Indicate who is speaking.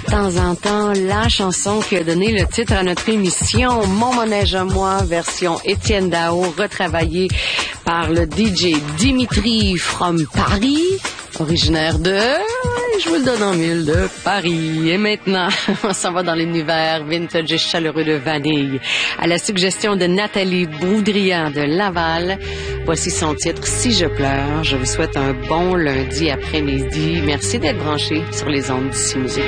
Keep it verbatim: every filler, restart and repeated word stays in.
Speaker 1: temps en temps la chanson qui a donné le titre à notre émission, Mon manège à moi, version Étienne Dao, retravaillée par le D J Dimitri from Paris, originaire de, je vous le donne en mille, de Paris. Et maintenant, on s'en va dans l'univers vintage et chaleureux de Vanille. À la suggestion de Nathalie Boudrian de Laval, voici son titre, Si je pleure. Je vous souhaite un bon lundi après-midi. Merci d'être branchés sur les ondes d'ici Musique.